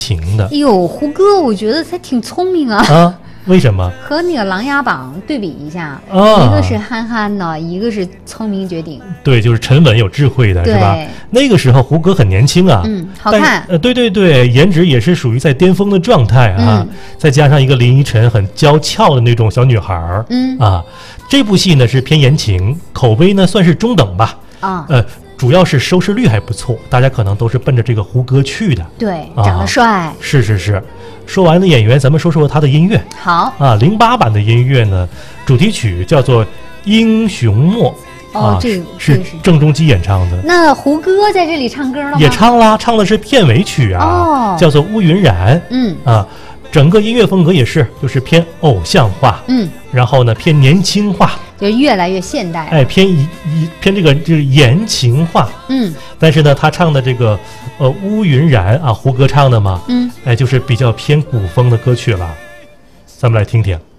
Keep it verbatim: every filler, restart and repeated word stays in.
情的。 哎呦，胡歌，我觉得他挺聪明啊。 啊，为什么？ 和那个《琅琊榜》对比一下， 啊、 一个是憨憨的，一个是聪明绝顶。 对，就是沉稳有智慧的，是吧？那个时候胡歌很年轻啊， 嗯，好看。 呃，对对对，颜值也是属于在巅峰的状态啊。嗯、再加上一个林依晨很娇俏的那种小女孩儿， 嗯啊，这部戏呢是偏言情，口碑呢算是中等吧。 啊， 呃。主要是收视率还不错，大家可能都是奔着这个胡歌去的。 对，长得帅。 啊、是是是。说完了演员，咱们说说他的音乐。 好啊，零八版的音乐呢，主题曲叫做《英雄末》。 哦， 啊、 这个是郑中基演唱的。 那胡歌在这里唱歌了吗？ 也唱啦，唱的是片尾曲啊， 哦、 叫做《乌云染》。 嗯啊，整个音乐风格也是，就是偏偶像化。 嗯， 然后呢，偏年轻化。 就越来越现代， 哎，偏一偏这个就是言情化， 嗯， 但是呢，他唱的这个呃乌云染啊，胡歌唱的嘛， 嗯， 哎，就是比较偏古风的歌曲了，咱们来听听。